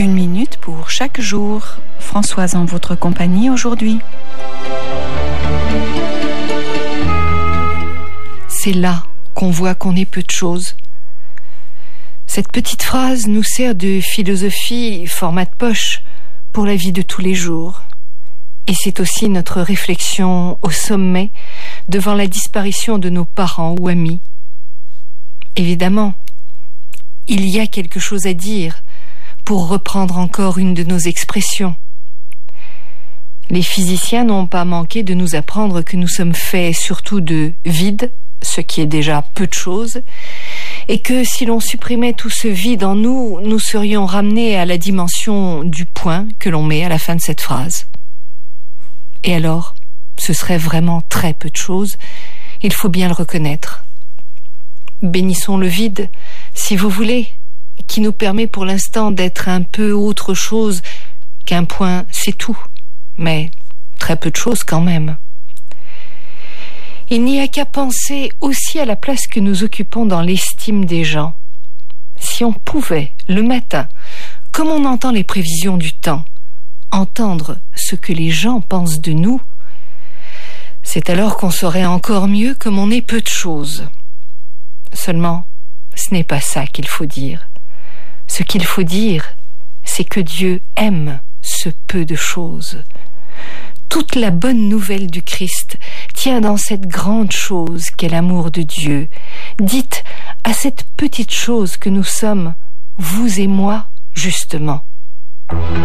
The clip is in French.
Une minute pour chaque jour. Françoise en votre compagnie aujourd'hui. C'est là qu'on voit qu'on est peu de choses. Cette petite phrase nous sert de philosophie format de poche pour la vie de tous les jours. Et c'est aussi notre réflexion au sommet devant la disparition de nos parents ou amis. Évidemment, il y a quelque chose à dire pour reprendre encore une de nos expressions. Les physiciens n'ont pas manqué de nous apprendre que nous sommes faits surtout de vide, ce qui est déjà peu de choses, et que si l'on supprimait tout ce vide en nous, nous serions ramenés à la dimension du point que l'on met à la fin de cette phrase. Et alors, ce serait vraiment très peu de choses, il faut bien le reconnaître. Bénissons le vide, si vous voulez, qui nous permet pour l'instant d'être un peu autre chose qu'un point, c'est tout, mais très peu de choses quand même. Il n'y a qu'à penser aussi à la place que nous occupons dans l'estime des gens. Si on pouvait, le matin, comme on entend les prévisions du temps, entendre ce que les gens pensent de nous, c'est alors qu'on saurait encore mieux comme on est peu de choses. Seulement, ce n'est pas ça qu'il faut dire. Ce qu'il faut dire, c'est que Dieu aime ce peu de choses. Toute la bonne nouvelle du Christ tient dans cette grande chose qu'est l'amour de Dieu. Dites à cette petite chose que nous sommes, vous et moi, justement.